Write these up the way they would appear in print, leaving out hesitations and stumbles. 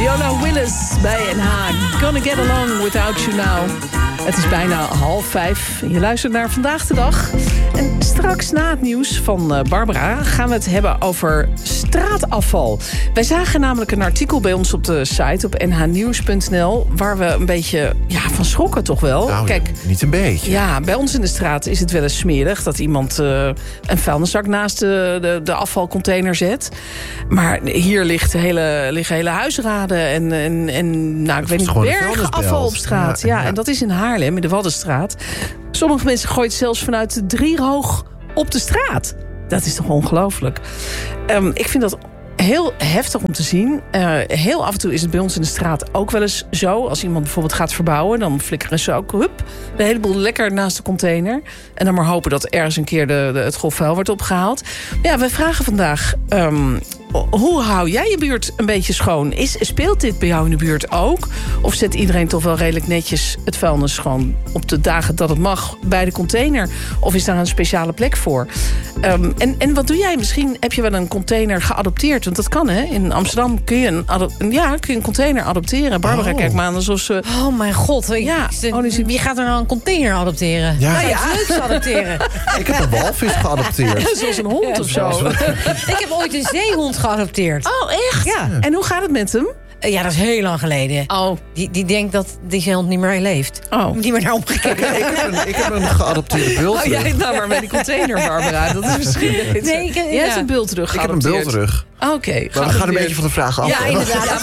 Viola Willis bij NH. Gonna get along without you now. Het is bijna 4:30. Je luistert naar Vandaag de Dag. En straks na het nieuws van Barbara gaan we het hebben over straatafval. Wij zagen namelijk een artikel bij ons op de site op nhnieuws.nl... waar we een beetje van schrokken toch wel. Nou, kijk, niet een beetje. Ja, bij ons in de straat is het wel eens smerig... dat iemand een vuilniszak naast de afvalcontainer zet. Maar hier liggen hele huisraden en ik weet niet, bergen afval op straat. Ja, en dat is in Haarlem, in de Waddenstraat. Sommige mensen gooien het zelfs vanuit de driehoog op de straat. Dat is toch ongelooflijk. Ik vind dat heel heftig om te zien. Heel af en toe is het bij ons in de straat ook wel eens zo. Als iemand bijvoorbeeld gaat verbouwen... dan flikkeren ze ook de hele boel lekker naast de container. En dan maar hopen dat ergens een keer het grofvuil wordt opgehaald. Maar ja, wij vragen vandaag... hoe hou jij je buurt een beetje schoon? Speelt dit bij jou in de buurt ook? Of zet iedereen toch wel redelijk netjes het vuilnis gewoon op de dagen dat het mag bij de container? Of is daar een speciale plek voor? En wat doe jij? Misschien heb je wel een container geadopteerd. Want dat kan, hè? In Amsterdam kun je een container adopteren. Barbara kijkt me aan alsof ze... Oh mijn god. Wie gaat er nou een container adopteren? Ja. Leuks adopteren. Ik heb een walvis geadopteerd. Zoals een hond of zo. Ik heb ooit een zeehond geadopteerd. Oh, echt? Ja. En hoe gaat het met hem? Ja, dat is heel lang geleden. Oh. Die denkt dat die zeehond niet meer leeft. Oh. Niet meer naar omgekeken. Ik heb een geadopteerde bultrug. Oh, jij nou maar met die container, Barbara. Dat is misschien beter. Nee, jij hebt een bultrug geadopteerd. Ik heb een bultrug. Oké. Maar we gaan een beetje van de vraag af. Ja, inderdaad.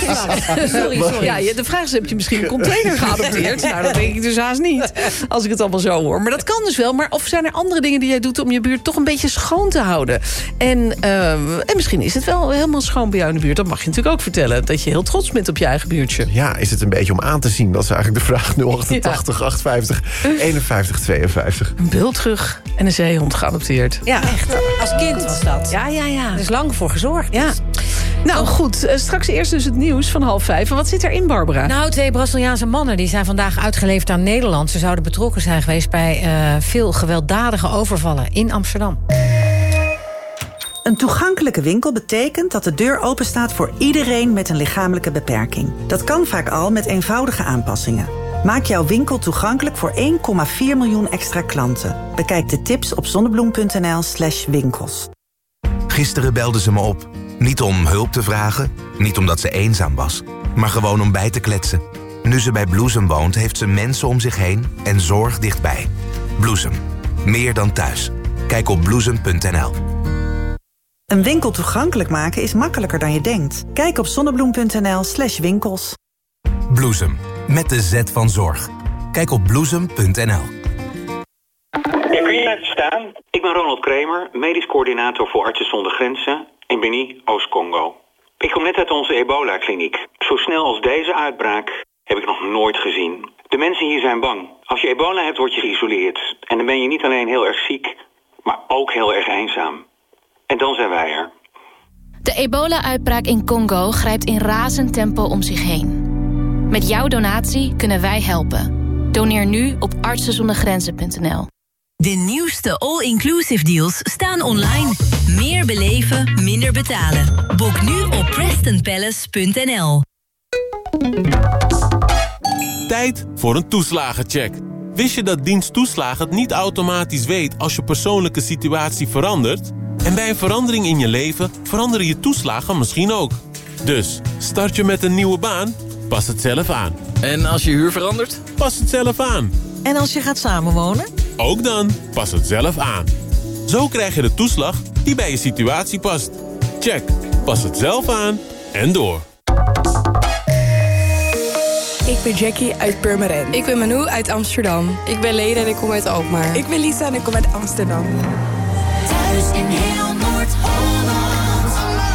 Sorry. Ja, de vraag is, heb je misschien een container geadopteerd? Nou, dat denk ik dus haast niet. Als ik het allemaal zo hoor. Maar dat kan dus wel. Maar of zijn er andere dingen die jij doet om je buurt toch een beetje schoon te houden? En misschien is het wel helemaal schoon bij jou in de buurt. Dat mag je natuurlijk ook vertellen. Dat je heel trots bent op je eigen buurtje. Ja, is het een beetje om aan te zien? Dat is eigenlijk de vraag 088 850 51 52. Een bultrug en een zeehond geadopteerd. Ja, echt. Als kind was dat. Ja. Er is lang voor gezorgd. Ja. Nou goed, straks eerst dus het nieuws van 4:30. En wat zit erin, Barbara? Nou, 2 Braziliaanse mannen die zijn vandaag uitgeleverd aan Nederland. Ze zouden betrokken zijn geweest bij veel gewelddadige overvallen in Amsterdam. Een toegankelijke winkel betekent dat de deur openstaat voor iedereen met een lichamelijke beperking. Dat kan vaak al met eenvoudige aanpassingen. Maak jouw winkel toegankelijk voor 1,4 miljoen extra klanten. Bekijk de tips op zonnebloem.nl/winkels. Gisteren belde ze me op. Niet om hulp te vragen, niet omdat ze eenzaam was, maar gewoon om bij te kletsen. Nu ze bij Bloesem woont, heeft ze mensen om zich heen en zorg dichtbij. Bloesem. Meer dan thuis. Kijk op bloesem.nl. Een winkel toegankelijk maken is makkelijker dan je denkt. Kijk op zonnebloem.nl/winkels. Bloesem. Met de Z van zorg. Kijk op bloesem.nl. Ja, kun je even staan? Ik ben Ronald Kramer, medisch coördinator voor Artsen zonder Grenzen in Beni, Oost-Congo. Ik kom net uit onze ebola-kliniek. Zo snel als deze uitbraak heb ik nog nooit gezien. De mensen hier zijn bang. Als je ebola hebt, word je geïsoleerd. En dan ben je niet alleen heel erg ziek, maar ook heel erg eenzaam. En dan zijn wij er. De ebola-uitbraak in Congo grijpt in razend tempo om zich heen. Met jouw donatie kunnen wij helpen. Doneer nu op artsenzondergrenzen.nl. De nieuwste all-inclusive deals staan online. Meer beleven, minder betalen. Boek nu op PrestonPalace.nl. Tijd voor een toeslagencheck. Wist je dat dienst toeslagen het niet automatisch weet als je persoonlijke situatie verandert? En bij een verandering in je leven veranderen je toeslagen misschien ook. Dus, start je met een nieuwe baan? Pas het zelf aan. En als je huur verandert? Pas het zelf aan. En als je gaat samenwonen? Ook dan, pas het zelf aan. Zo krijg je de toeslag die bij je situatie past. Check, pas het zelf aan en door. Ik ben Jackie uit Purmerend. Ik ben Manu uit Amsterdam. Ik ben Lede en ik kom uit Alkmaar. Ik ben Lisa en ik kom uit Amsterdam. Thuis in heel Noord-Holland.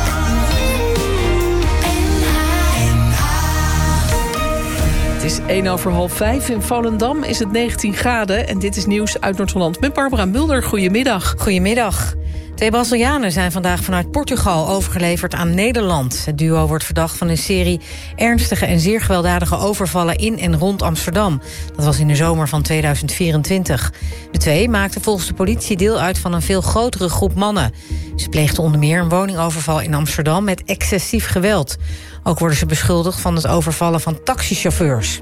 Het is 4:01. In Volendam is het 19 graden. En dit is nieuws uit Noord-Holland met Barbara Mulder. Goedemiddag. Goedemiddag. 2 Brazilianen zijn vandaag vanuit Portugal overgeleverd aan Nederland. Het duo wordt verdacht van een serie ernstige en zeer gewelddadige overvallen in en rond Amsterdam. Dat was in de zomer van 2024. De 2 maakten volgens de politie deel uit van een veel grotere groep mannen. Ze pleegden onder meer een woningoverval in Amsterdam met excessief geweld. Ook worden ze beschuldigd van het overvallen van taxichauffeurs.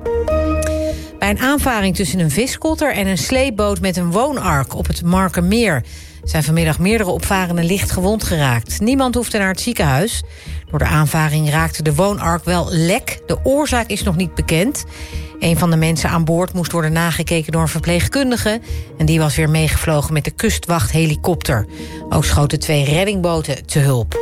Bij een aanvaring tussen een viskotter en een sleepboot met een woonark op het Markermeer zijn vanmiddag meerdere opvarenden licht gewond geraakt. Niemand hoefde naar het ziekenhuis. Door de aanvaring raakte de woonark wel lek. De oorzaak is nog niet bekend. Een van de mensen aan boord moest worden nagekeken door een verpleegkundige. En die was weer meegevlogen met de kustwachthelikopter. Ook schoten 2 reddingboten te hulp.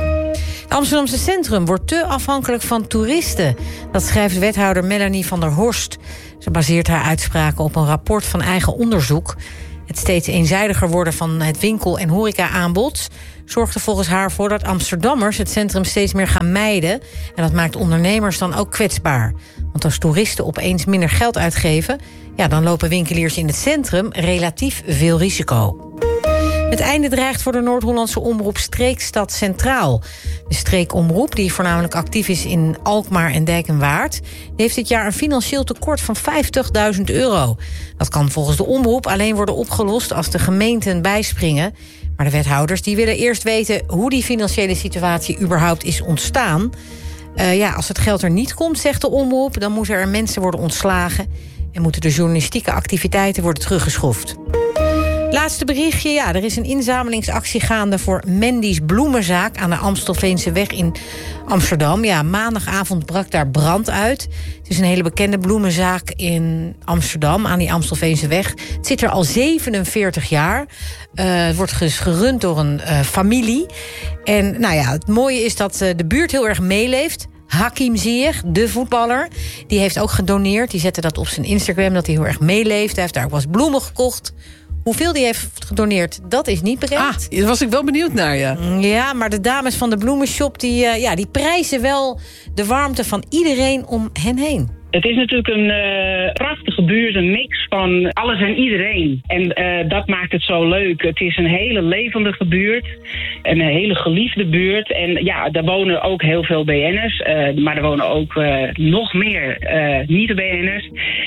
Het Amsterdamse centrum wordt te afhankelijk van toeristen. Dat schrijft wethouder Melanie van der Horst. Ze baseert haar uitspraken op een rapport van eigen onderzoek. Het steeds eenzijdiger worden van het winkel- en horeca-aanbod zorgt er volgens haar voor dat Amsterdammers het centrum steeds meer gaan mijden. En dat maakt ondernemers dan ook kwetsbaar. Want als toeristen opeens minder geld uitgeven, dan lopen winkeliers in het centrum relatief veel risico. Het einde dreigt voor de Noord-Hollandse omroep Streekstad Centraal. De streekomroep, die voornamelijk actief is in Alkmaar en Dijk en Waard, heeft dit jaar een financieel tekort van €50.000. Dat kan volgens de omroep alleen worden opgelost als de gemeenten bijspringen. Maar de wethouders die willen eerst weten hoe die financiële situatie überhaupt is ontstaan. Als het geld er niet komt, zegt de omroep, dan moeten er mensen worden ontslagen en moeten de journalistieke activiteiten worden teruggeschroefd. Laatste berichtje, er is een inzamelingsactie gaande voor Mandy's Bloemenzaak aan de Amstelveenseweg in Amsterdam. Maandagavond brak daar brand uit. Het is een hele bekende bloemenzaak in Amsterdam aan die Amstelveenseweg. Het zit er al 47 jaar. Het wordt gerund door een familie. En het mooie is dat de buurt heel erg meeleeft. Hakim Ziyech, de voetballer, die heeft ook gedoneerd. Die zette dat op zijn Instagram, dat hij heel erg meeleeft. Hij heeft daar ook wat bloemen gekocht. Hoeveel die heeft gedoneerd, dat is niet bekend. Daar was ik wel benieuwd naar, ja. Ja, maar de dames van de bloemenshop die prijzen wel de warmte van iedereen om hen heen. Het is natuurlijk een prachtige buurt, een mix van alles en iedereen. En dat maakt het zo leuk. Het is een hele levendige buurt, een hele geliefde buurt. En daar wonen ook heel veel BN'ers, maar er wonen ook nog meer niet-BN'ers.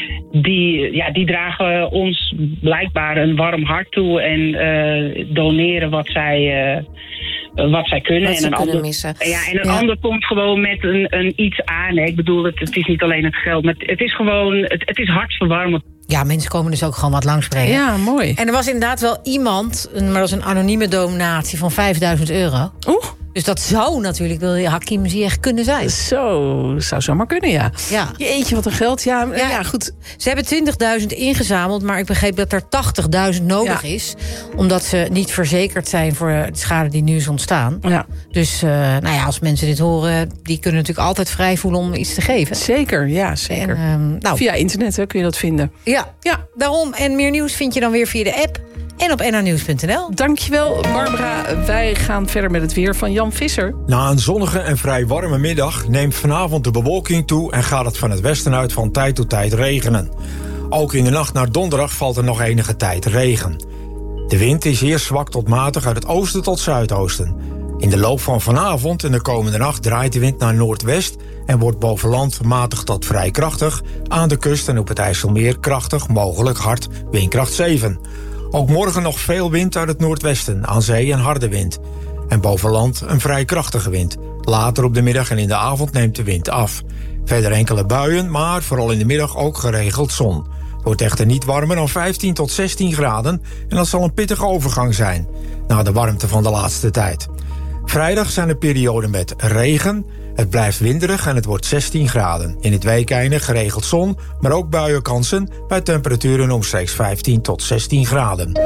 Die dragen ons blijkbaar een warm hart toe en doneren wat zij kunnen. Wat ze kunnen missen. En een ander komt gewoon met een iets aan. Ik bedoel, het is niet alleen het geld, maar het is gewoon, het is hartverwarmend. Ja, mensen komen dus ook gewoon wat langsbrengen. Ja, mooi. En er was inderdaad wel iemand, maar dat was een anonieme donatie van €5.000. Dus dat zou natuurlijk wel Hakim Ziyech kunnen zijn. Zo, zou zomaar kunnen, ja. Jeetje, wat een geld. Ja, goed. Ze hebben 20.000 ingezameld, maar ik begreep dat er 80.000 nodig is. Omdat ze niet verzekerd zijn voor de schade die nu is ontstaan. Ja. Dus als mensen dit horen, die kunnen natuurlijk altijd vrij voelen om iets te geven. Zeker, ja, zeker. En, via internet kun je dat vinden. Ja, daarom. En meer nieuws vind je dan weer via de app en op NH-nieuws.nl. Dankjewel, Barbara. Wij gaan verder met het weer van Jan Visser. Na een zonnige en vrij warme middag neemt vanavond de bewolking toe en gaat het van het westen uit van tijd tot tijd regenen. Ook in de nacht naar donderdag valt er nog enige tijd regen. De wind is eerst zwak tot matig uit het oosten tot zuidoosten. In de loop van vanavond en de komende nacht draait de wind naar noordwest en wordt boven land matig tot vrij krachtig. Aan de kust en op het IJsselmeer krachtig, mogelijk hard, windkracht 7. Ook morgen nog veel wind uit het noordwesten, aan zee een harde wind. En boven land een vrij krachtige wind. Later op de middag en in de avond neemt de wind af. Verder enkele buien, maar vooral in de middag ook geregeld zon. Het wordt echter niet warmer dan 15 tot 16 graden... en dat zal een pittige overgang zijn, na de warmte van de laatste tijd. Vrijdag zijn er perioden met regen. Het blijft winderig en het wordt 16 graden. In het weekeinde geregeld zon, maar ook buienkansen... bij temperaturen omstreeks 15 tot 16 graden.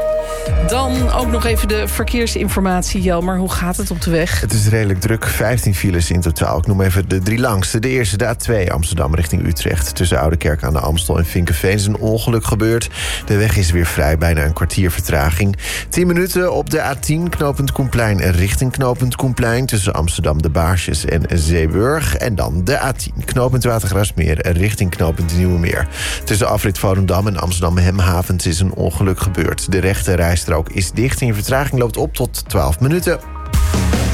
Dan ook nog even de verkeersinformatie, Jelmer. Hoe gaat het op de weg? Het is redelijk druk, 15 files in totaal. Ik noem even de 3 langste. De eerste, de A2 Amsterdam richting Utrecht. Tussen Oudekerk aan de Amstel en Vinkenveen is een ongeluk gebeurd. De weg is weer vrij, bijna een kwartier vertraging. 10 minuten op de A10, knooppunt Koenplein en richting knooppunt Koenplein... tussen Amsterdam de Baarsjes en Zeeburg. En dan de A10, knooppunt Watergraafsmeer en richting knooppunt Nieuwemeer. Tussen afrit Volendam en Amsterdam Hemhavens is een ongeluk gebeurd. De rechte linkerrijstrook is dicht en je vertraging loopt op tot 12 minuten.